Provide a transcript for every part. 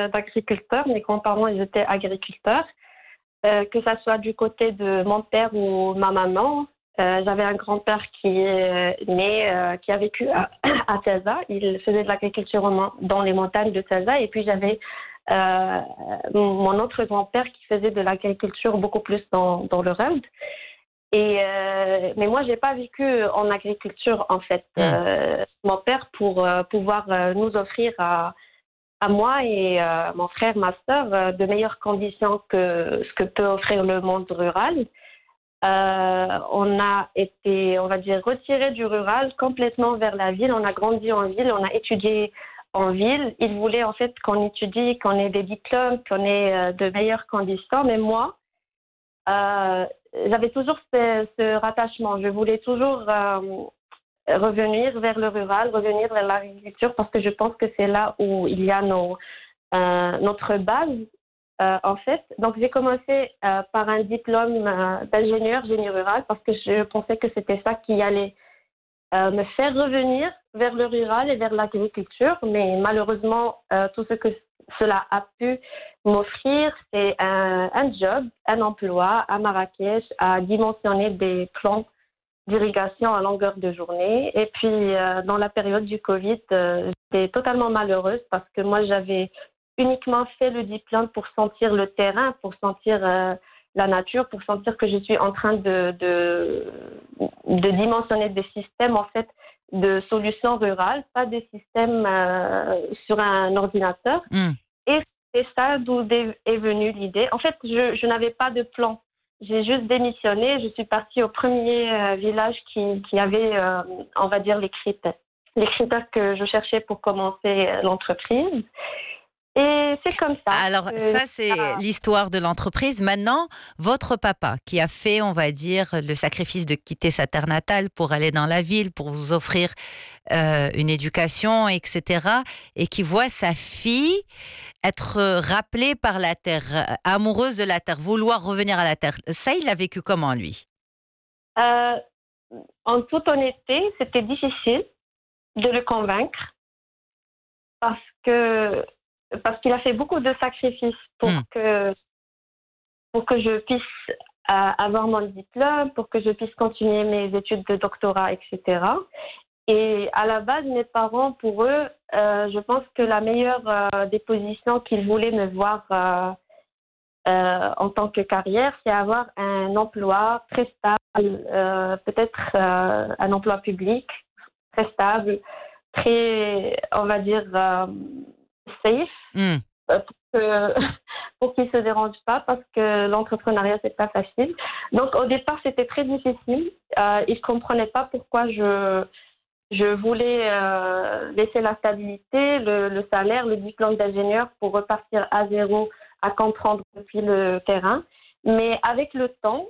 d'agriculteurs. Mes grands-parents, ils étaient agriculteurs. Que ça soit du côté de mon père ou ma maman. J'avais un grand-père qui est né, qui a vécu à Taza. Il faisait de l'agriculture dans les montagnes de Taza. Et puis j'avais mon autre grand-père qui faisait de l'agriculture beaucoup plus dans le Rhône. Mais moi, j'ai pas vécu en agriculture en fait. Mon père, pour pouvoir nous offrir à moi et mon frère, ma sœur, de meilleures conditions que ce que peut offrir le monde rural. On a été, on va dire, retirés du rural complètement vers la ville. On a grandi en ville, on a étudié en ville. Ils voulaient en fait qu'on étudie, qu'on ait des diplômes, qu'on ait de meilleures conditions. Mais moi, j'avais toujours ce rattachement. Je voulais toujours revenir vers le rural, revenir vers l'agriculture parce que je pense que c'est là où il y a notre base. En fait, donc j'ai commencé par un diplôme d'ingénieur génie rural parce que je pensais que c'était ça qui allait me faire revenir vers le rural et vers l'agriculture. Mais malheureusement, tout ce que cela a pu m'offrir, c'est un job, un emploi à Marrakech, à dimensionner des plans d'irrigation à longueur de journée. Et puis, dans la période du Covid, j'étais totalement malheureuse parce que moi, j'avais uniquement fait le diplôme pour sentir le terrain, pour sentir la nature, pour sentir que je suis en train de dimensionner des systèmes, en fait, de solutions rurales, pas des systèmes sur un ordinateur. Et c'est ça d'où est venue l'idée. En fait, je n'avais pas de plan. J'ai juste démissionné. Je suis partie au premier village qui avait, on va dire, les critères que je cherchais pour commencer l'entreprise. Et c'est comme ça. Alors, ça, c'est l'histoire de l'entreprise. Maintenant, votre papa, qui a fait, on va dire, le sacrifice de quitter sa terre natale pour aller dans la ville, pour vous offrir une éducation, etc., et qui voit sa fille être rappelée par la terre, amoureuse de la terre, vouloir revenir à la terre. Ça, il l'a vécu comment, lui? En toute honnêteté, c'était difficile de le convaincre parce qu'il a fait beaucoup de sacrifices pour que je puisse avoir mon diplôme, pour que je puisse continuer mes études de doctorat, etc. Et à la base, mes parents, pour eux, je pense que la meilleure des positions qu'ils voulaient me voir en tant que carrière, c'est avoir un emploi très stable, peut-être un emploi public très stable, très, on va dire, safe, pour qu'ils ne se dérangent pas parce que l'entrepreneuriat, c'est pas facile. Donc, au départ, c'était très difficile. Ils ne comprenaient pas pourquoi je voulais laisser la stabilité, le salaire, le diplôme d'ingénieur pour repartir à zéro, à comprendre depuis le terrain. Mais avec le temps,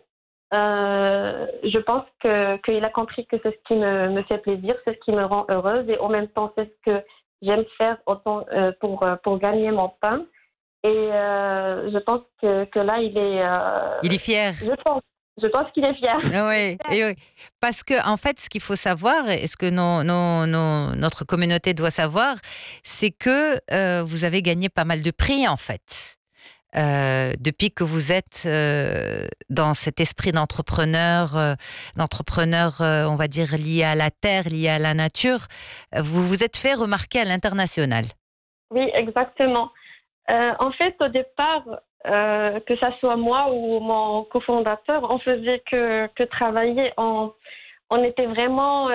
je pense qu'il a compris que c'est ce qui me fait plaisir, c'est ce qui me rend heureuse et en même temps, c'est ce que j'aime faire autant pour gagner mon pain. Et je pense que là, il est fier. Je pense qu'il est fier. Oui, oui. Parce que en fait, ce qu'il faut savoir, et ce que notre communauté doit savoir, c'est que vous avez gagné pas mal de prix, en fait. Depuis que vous êtes dans cet esprit d'entrepreneur, on va dire, lié à la terre, lié à la nature, vous vous êtes fait remarquer à l'international. Oui, exactement. En fait, au départ, que ça soit moi ou mon cofondateur, on faisait que travailler. On était vraiment,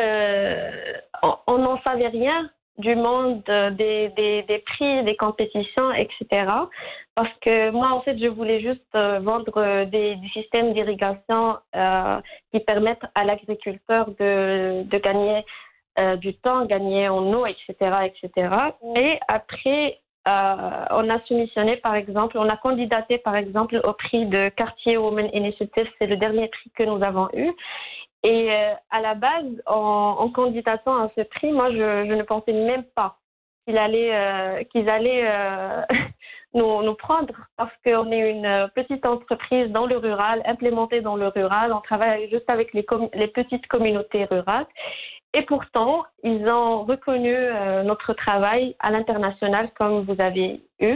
on n'en savait rien du monde des prix, des compétitions, etc. Parce que moi, en fait, je voulais juste vendre des systèmes d'irrigation qui permettent à l'agriculteur de gagner du temps, gagner en eau, etc., etc. Mais après, on a soumissionné, par exemple, on a candidaté, par exemple, au prix de Cartier Women Initiative. C'est le dernier prix que nous avons eu. Et à la base, en candidatant à ce prix, moi, je ne pensais même pas qu'ils allaient nous prendre parce qu'on est une petite entreprise dans le rural, implémentée dans le rural. On travaille juste avec les petites communautés rurales. Et pourtant, ils ont reconnu notre travail à l'international comme vous avez eu.